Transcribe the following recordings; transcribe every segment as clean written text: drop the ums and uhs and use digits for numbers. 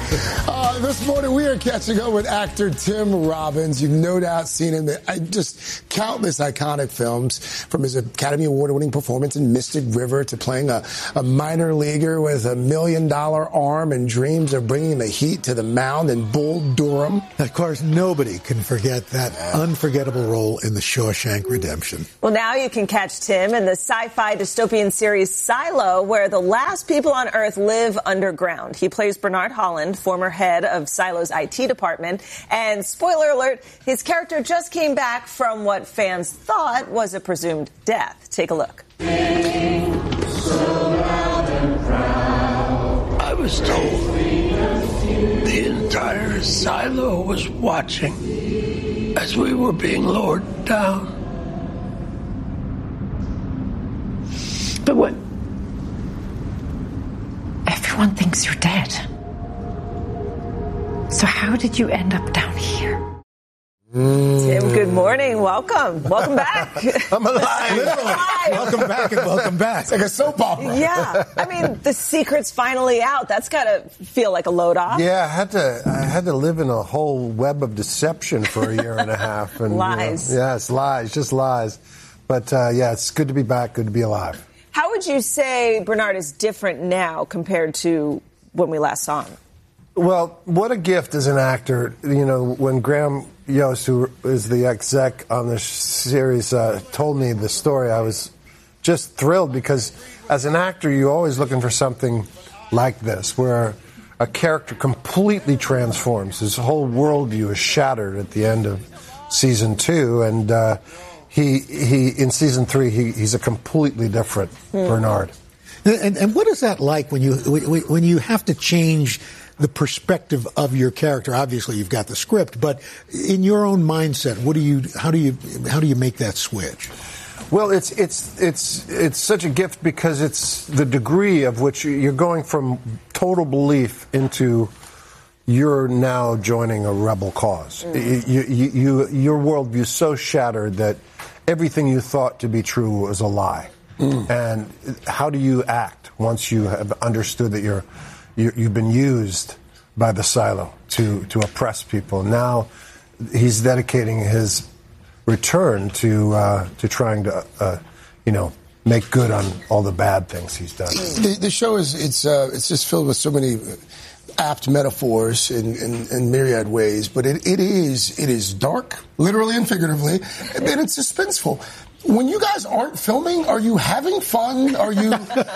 This morning we are catching up with actor Tim Robbins. You've no doubt seen him in just countless iconic films, from his Academy Award-winning performance in Mystic River to playing a minor leaguer with $1 million arm and dreams of bringing the heat to the mound in Bull Durham. Of course, nobody can forget that unforgettable role in The Shawshank Redemption. Well, now you can catch Tim in the sci-fi dystopian series Silo, where the last people on Earth live underground. He plays Bernard Holland, former head of Silo's IT department. And spoiler alert, his character just came back from what fans thought was a presumed death. Take a look. I was told the entire Silo was watching as we were being lowered down. But what? Everyone thinks you're dead. So how did you end up down here? Tim, good morning. Welcome. Welcome back. I'm alive. Welcome back and welcome back. It's like a soap opera. Yeah. I mean, the secret's finally out. That's got to feel like a load off. Yeah, I had to live in a whole web of deception for a year and a half. And, Lies. Yes, lies, just lies. But, yeah, it's good to be back, good to be alive. How would you say Bernard is different now compared to when we last saw him? Well, what a gift as an actor. You know, when Graham Yost, who is the exec on this series, told me the story, I was just thrilled, because as an actor, you're always looking for something like this, where a character completely transforms. His whole worldview is shattered at the end of season 2, and he in season 3, he's a completely different Bernard. And what is that like when you have to change the perspective of your character? Obviously, you've got the script, but in your own mindset, how do you make that switch? Well, it's such a gift, because it's the degree of which you're going from total belief into you're now joining a rebel cause. Your worldview is so shattered that everything you thought to be true was a lie. And how do you act once you have understood that you've been used by the Silo to oppress people? Now he's dedicating his return to trying to make good on all the bad things he's done. The show it's just filled with so many apt metaphors in myriad ways, but it is dark, literally and figuratively, and it's suspenseful. When you guys aren't filming, are you having fun? Are there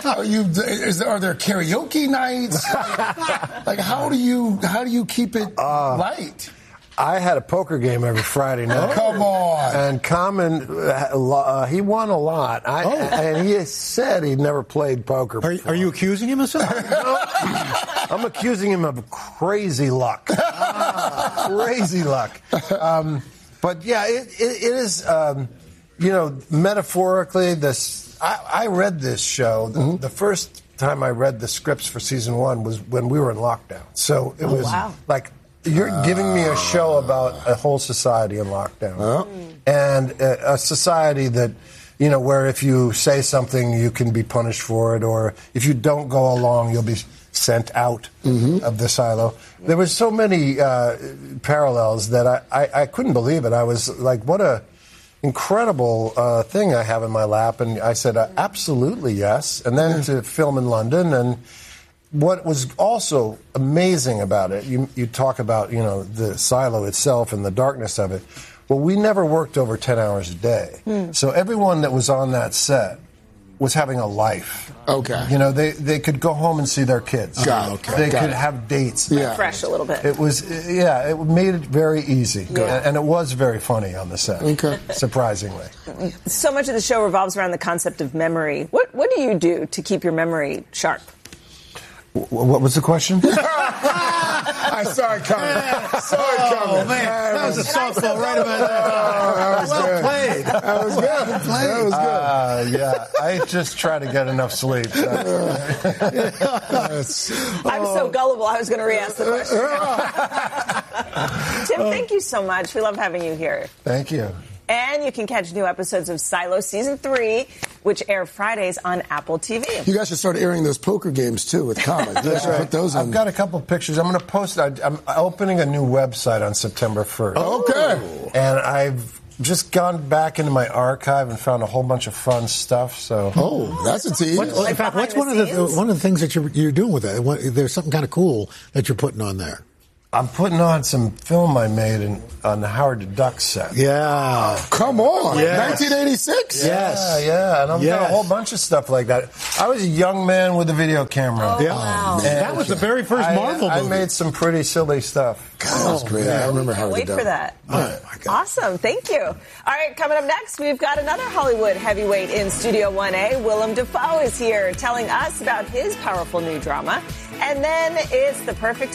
karaoke nights? Like how do you keep it light? I had a poker game every Friday night. Come on. And Common, he won a lot. And he said he'd never played poker before. Are you accusing him of something? No, I'm accusing him of crazy luck. Crazy luck. But yeah, it is, metaphorically, I read this show. The first time I read the scripts for season 1 was when we were in lockdown. So it was like, you're giving me a show about a whole society in lockdown. And a society that, where if you say something, you can be punished for it, or if you don't go along, you'll be sent out of the Silo. There was so many parallels that I couldn't believe it. I was like, what a incredible thing I have in my lap. And I said, absolutely, yes. And then to film in London. And what was also amazing about it, you talk about, the Silo itself and the darkness of it. Well, we never worked over 10 hours a day. So everyone that was on that set was having a life. Okay. They could go home and see their kids. They could have dates. Fresh a little bit. It was, it made it very easy. And it was very funny on the set. Okay. Surprisingly. So much of the show revolves around the concept of memory. What do you do to keep your memory sharp? What was the question? I saw it coming. Oh, man. That was a softball right about there. Well played. That was good. That was good. Yeah, I just try to get enough sleep. I'm so gullible, I was going to re-ask the question. Tim, thank you so much. We love having you here. Thank you. And you can catch new episodes of Silo Season 3 which air Fridays on Apple TV. You guys should start airing those poker games, too, with comics. That's right. Put those on. I've got a couple pictures. I'm going to post. I'm opening a new website on September 1st. Okay. And I've just gone back into my archive and found a whole bunch of fun stuff. So, that's a tease. In fact, what's one of the things that you're doing with that? There's something kind of cool that you're putting on there. I'm putting on some film I made on the Howard the Duck set. Yeah. Come on. Yes. 1986? Yes. Yeah. And I've got a whole bunch of stuff like that. I was a young man with a video camera. Yeah. Wow. That was the very first Marvel movie. I made some pretty silly stuff. God, that was great. I remember Howard the Duck. Wait for that. Oh, my God. Awesome. Thank you. All right, coming up next, we've got another Hollywood heavyweight in Studio 1A. Willem Dafoe is here telling us about his powerful new drama. And then it's the perfect